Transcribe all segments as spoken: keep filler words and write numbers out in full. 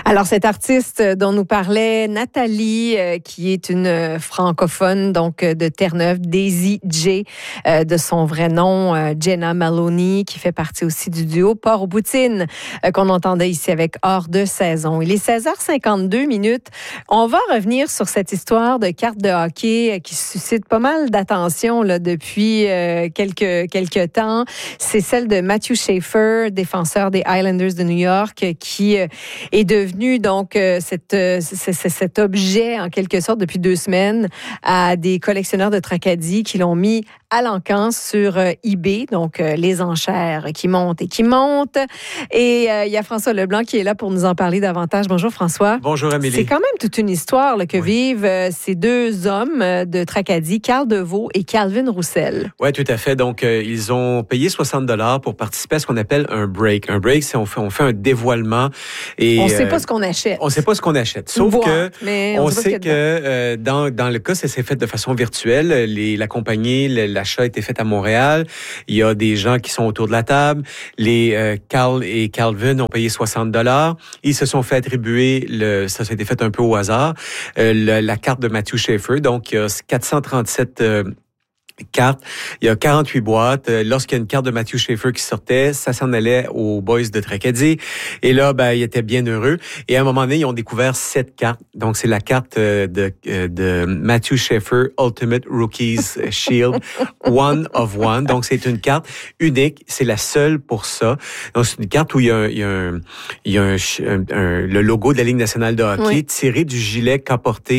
Alors, cette artiste dont nous parlait Nathalie, euh, qui est une francophone, donc de Terre-Neuve, Daisy J, euh, de son vrai nom, euh, Jenna Maloney, qui fait partie aussi du duo Port-aux-Boutines, euh, qu'on entendait ici avec Hors de saison. Il est seize heures cinquante-deux minutes. On va revenir sur cette histoire de carte de hockey qui suscite pas mal d'attention là, depuis euh, quelques, quelques temps. C'est celle de Matthew Schaefer, défenseur des Islanders de New York, qui euh, est devenu donc euh, cette, euh, c- c- cet objet en quelque sorte depuis deux semaines à des collectionneurs de Tracadie qui l'ont mis à l'encan sur euh, eBay, donc euh, les enchères qui montent et qui montent. Et euh, il y a François Leblanc qui est là pour nous en parler davantage. Bonjour François. Bonjour Amélie. C'est quand même toute une histoire là, que oui. vivent euh, ces deux hommes euh, de Tracadie, Carl Deveau et Calvin Roussel. Oui, tout à fait. Donc, euh, ils ont payé soixante dollars pour participer à ce qu'on appelle un break. Un break, c'est on fait, on fait un dévoilement. Et, on ne sait euh, pas ce qu'on achète. On ne sait pas ce qu'on achète. Sauf Boire, que mais on, on sait, sait que euh, dans, dans le cas, ça s'est fait de façon virtuelle. Les, la compagnie, l'achat a été fait à Montréal. Il y a des gens qui sont autour de la table. Les euh, Carl et Calvin ont payé soixante dollars. Ils se sont fait attribuer, le, ça, ça a été fait un peu au hasard, euh, le, la carte de Matthew Schaefer. Donc, il y a quatre cent trente-sept euh, cartes. Il y a quarante-huit boîtes. Lorsqu'il y a une carte de Matthew Schaefer qui sortait, ça s'en allait aux boys de Tracadie. Et là, ben, ils étaient bien heureux. Et à un moment donné, ils ont découvert sept cartes. Donc, c'est la carte de, de Matthew Schaefer Ultimate Rookies Shield One of One. Donc, c'est une carte unique. C'est la seule pour ça. Donc, c'est une carte où il y a, il y a, un, il y a un, un, un, le logo de la Ligue nationale de hockey oui. tiré du gilet qu'a porté,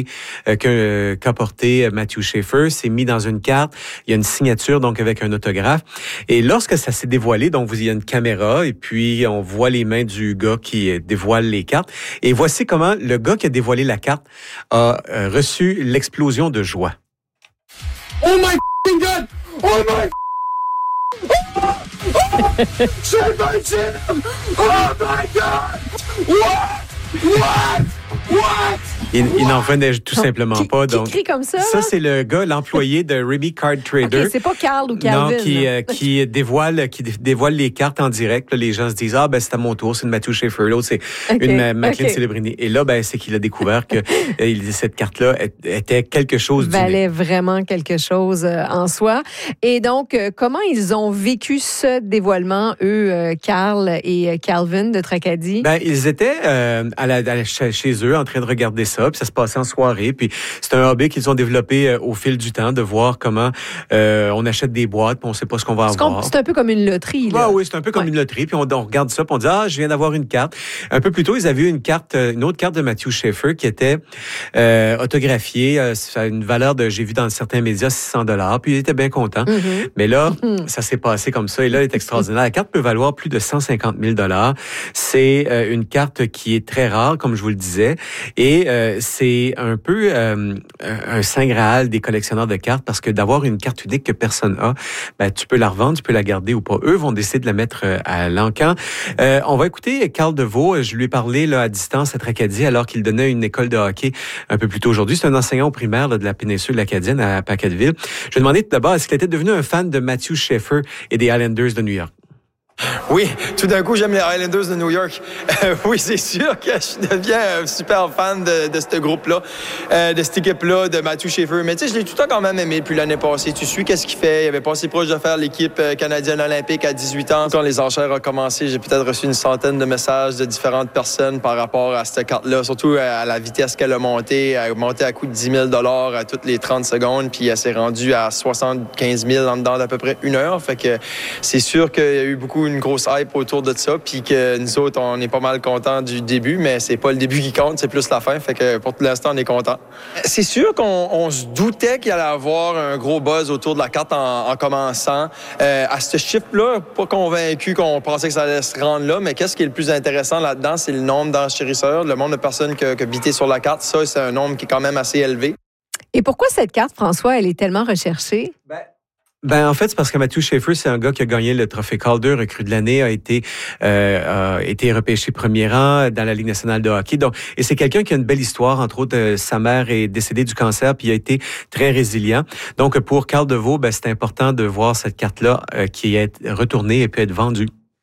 euh, qu'a porté Matthew Schaefer. C'est mis dans une carte. Il y a une signature, donc, avec un autographe. Et lorsque ça s'est dévoilé, donc, vous, il y a une caméra et puis on voit les mains du gars qui dévoile les cartes. Et voici comment le gars qui a dévoilé la carte a euh, reçu l'explosion de joie. Oh my God! Oh my Oh my God! What? What? What? Il, il n'en venait tout simplement qui, pas. Qui donc, crie comme ça? Ça, c'est le gars, l'employé de Remy Card Trader. Okay, c'est pas Carl ou Calvin. Non, qui, euh, qui dévoile, qui dévoile les cartes en direct. Là, les gens se disent, ah, ben, c'est à mon tour, c'est une Matthew Schaefer. L'autre, c'est okay. une McLean okay. Celebrini. Et là, ben, c'est qu'il a découvert que euh, cette carte-là était quelque chose d'unique. Valait vraiment quelque chose euh, en soi. Et donc, euh, comment ils ont vécu ce dévoilement, eux, euh, Carl et euh, Calvin de Tracadie? Ben, ils étaient euh, à la, à la, chez eux en train de regarder ça, puis ça se passait en soirée, puis c'est un hobby qu'ils ont développé euh, au fil du temps, de voir comment euh, on achète des boîtes, puis on sait pas ce qu'on va avoir. C'est un peu comme une loterie, là. Ah oui, c'est un peu comme ouais. une loterie, puis on, on regarde ça, puis on dit, ah, je viens d'avoir une carte. Un peu plus tôt, ils avaient eu une carte, une autre carte de Matthew Schaefer qui était euh, autographiée, euh, ça a une valeur de, j'ai vu dans certains médias, six cents dollars, puis ils étaient bien contents. Mm-hmm. Mais là, mm-hmm. ça s'est passé comme ça, et là, elle est extraordinaire. La carte peut valoir plus de cent cinquante mille dollars. C'est euh, une carte qui est très rare, comme je vous le disais, et euh, c'est un peu euh, un saint graal des collectionneurs de cartes parce que d'avoir une carte unique que personne a, ben, tu peux la revendre, tu peux la garder ou pas. Eux vont décider de la mettre à l'encan. Euh, on va écouter Carl Deveau. Je lui ai parlé là, à distance à Tracadie alors qu'il donnait une école de hockey un peu plus tôt aujourd'hui. C'est un enseignant au primaire là, de la péninsule acadienne à Packetteville. Je lui ai demandé tout d'abord est-ce qu'il était devenu un fan de Matthew Schaefer et des Islanders de New York. Oui, tout d'un coup, j'aime les Islanders de New York. Euh, oui, c'est sûr que je deviens un super fan de, de ce groupe-là, euh, de cette équipe-là, de Matthew Schaefer. Mais tu sais, je l'ai tout le temps quand même aimé depuis l'année passée. Tu suis qu'est-ce qu'il fait. Il avait passé proche de faire l'équipe canadienne olympique à dix-huit ans. Quand les enchères ont commencé, j'ai peut-être reçu une centaine de messages de différentes personnes par rapport à cette carte-là, surtout à la vitesse qu'elle a montée. Elle a monté à coût de dix mille dollars à toutes les trente secondes, puis elle s'est rendue à soixante-quinze mille en dedans d'à peu près une heure. Fait que c'est sûr qu'il y a eu beaucoup une grosse hype autour de ça, puis que nous autres, on est pas mal contents du début, mais c'est pas le début qui compte, c'est plus la fin, fait que pour tout l'instant, on est contents. C'est sûr qu'on on se doutait qu'il allait avoir un gros buzz autour de la carte en, en commençant. Euh, à ce chiffre-là, pas convaincu qu'on pensait que ça allait se rendre là, mais qu'est-ce qui est le plus intéressant là-dedans, c'est le nombre d'enchérisseurs, le nombre de personnes qui ont bité sur la carte. Ça, c'est un nombre qui est quand même assez élevé. Et pourquoi cette carte, François, elle est tellement recherchée? Ben... Ben en fait c'est parce que Matthew Schaefer c'est un gars qui a gagné le trophée Calder, recrue de l'année, a été euh, a été repêché premier rang dans la Ligue nationale de hockey. Donc et c'est quelqu'un qui a une belle histoire, entre autres euh, sa mère est décédée du cancer puis il a été très résilient. Donc pour Carl Deveau, ben c'est important de voir cette carte là euh, qui est retournée et peut être vendue.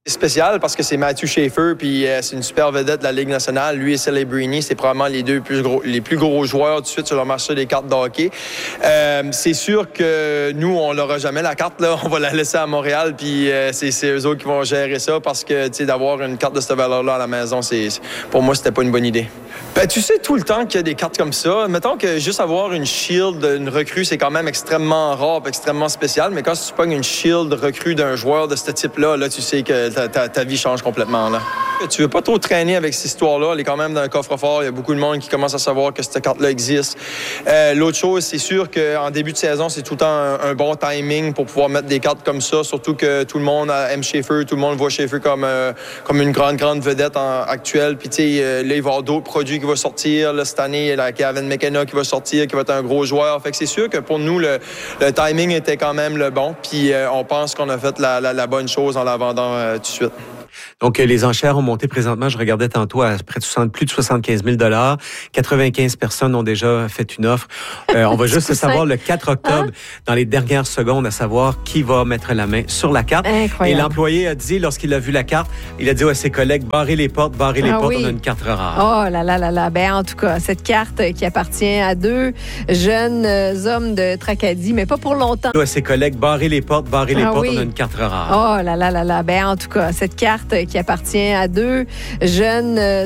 C'est spécial parce que c'est Matthew Schaefer, puis euh, c'est une super vedette de la Ligue nationale. Lui et Celebrini, c'est probablement les deux plus gros, les plus gros joueurs tout de suite sur le marché des cartes de hockey. Euh, c'est sûr que nous, on n'aura jamais la carte, là. On va la laisser à Montréal, puis euh, c'est, c'est eux autres qui vont gérer ça parce que, tu sais, d'avoir une carte de cette valeur-là à la maison, c'est, pour moi, c'était pas une bonne idée. Ben, tu sais tout le temps qu'il y a des cartes comme ça. Mettons que juste avoir une shield, une recrue, c'est quand même extrêmement rare, extrêmement spécial. Mais quand tu pognes une shield recrue d'un joueur de ce type-là, là, tu sais que ta, ta, ta vie change complètement, là. Tu veux pas trop traîner avec cette histoire-là. Elle est quand même dans un coffre-fort. Il y a beaucoup de monde qui commence à savoir que cette carte-là existe. Euh, l'autre chose, c'est sûr qu'en début de saison, c'est tout le temps un, un bon timing pour pouvoir mettre des cartes comme ça. Surtout que tout le monde aime Schaefer. Tout le monde voit Schaefer comme, euh, comme une grande, grande vedette en, actuelle. Puis, tu sais, euh, là, il va y avoir d'autres produits qui vont sortir. Là, cette année, il y a Kevin McKenna qui va sortir, qui va être un gros joueur. Fait que c'est sûr que pour nous, le, le timing était quand même le bon. Puis, euh, on pense qu'on a fait la, la, la bonne chose en la vendant euh, tout de suite. Donc, les enchères ont monté présentement, je regardais tantôt, à près de soixante, plus de soixante-quinze mille dollars. quatre-vingt-quinze personnes ont déjà fait une offre. Euh, on va juste savoir le quatre octobre, hein? Dans les dernières secondes, à savoir qui va mettre la main sur la carte. Incroyable. Et l'employé a dit, lorsqu'il a vu la carte, il a dit à ses collègues, barrez les portes, barrez les ah, portes, oui. On a une carte rare. Oh là là là là. Ben, en tout cas, cette carte qui appartient à deux jeunes hommes de Tracadie, mais pas pour longtemps. À ses collègues, barrez les portes, barrez les ah, portes, oui. On a une carte rare. Oh là là là là. Ben, en tout cas, cette carte qui appartient à deux jeunes